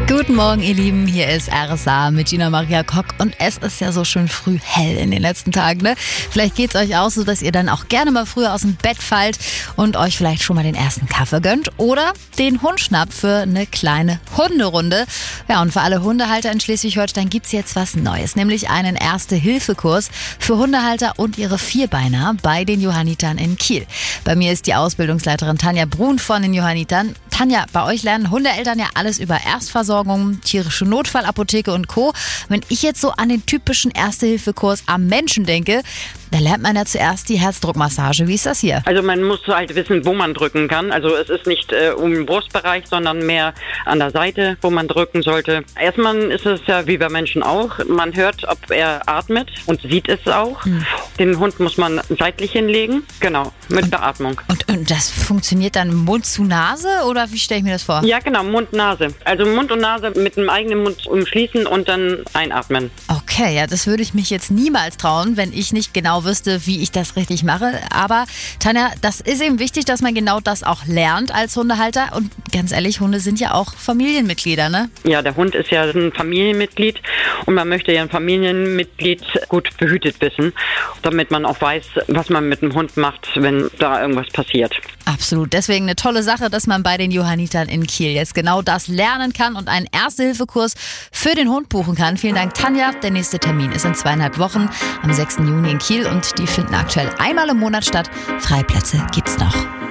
Guten Morgen, ihr Lieben, hier ist RSA mit Gina Maria Kock und es ist ja so schön früh hell in den letzten Tagen, ne? Vielleicht geht's euch auch so, dass ihr dann auch gerne mal früher aus dem Bett fallt und euch vielleicht schon mal den ersten Kaffee gönnt oder den Hund schnappt für eine kleine Hunderunde. Ja, und für alle Hundehalter in Schleswig-Holstein gibt's jetzt was Neues, nämlich einen Erste-Hilfe-Kurs für Hundehalter und ihre Vierbeiner bei den Johannitern in Kiel. Bei mir ist die Ausbildungsleiterin Tanja Brun von den Johannitern. Tanja, bei euch lernen Hundeeltern ja alles über Erstversorgung, tierische Notfallapotheke und Co. Wenn ich jetzt so an den typischen Erste-Hilfe-Kurs am Menschen denke, da lernt man ja zuerst die Herzdruckmassage. Wie ist das hier? Also man muss halt wissen, wo man drücken kann. Also es ist nicht um den Brustbereich, sondern mehr an der Seite, wo man drücken sollte. Erstmal ist es ja wie bei Menschen auch. Man hört, ob er atmet und sieht es auch. Den Hund muss man seitlich hinlegen, genau, mit Beatmung. Und das funktioniert dann Mund zu Nase oder wie stelle ich mir das vor? Ja, genau, Mund-Nase. Also Mund und Nase mit dem eigenen Mund umschließen und dann einatmen. Okay, ja, das würde ich mich jetzt niemals trauen, wenn ich nicht genau wüsste, wie ich das richtig mache. Aber Tanja, das ist eben wichtig, dass man genau das auch lernt als Hundehalter. Und ganz ehrlich, Hunde sind ja auch Familienmitglieder, ne? Ja, der Hund ist ja ein Familienmitglied und man möchte ja ein Familienmitglied gut behütet wissen, damit man auch weiß, was man mit dem Hund macht, wenn da irgendwas passiert. Absolut. Deswegen eine tolle Sache, dass man bei den Johannitern in Kiel jetzt genau das lernen kann und einen Erste-Hilfe-Kurs für den Hund buchen kann. Vielen Dank, Tanja. Der nächste Termin ist in 2,5 Wochen am 6. Juni in Kiel und die finden aktuell einmal im Monat statt. Freiplätze gibt's noch.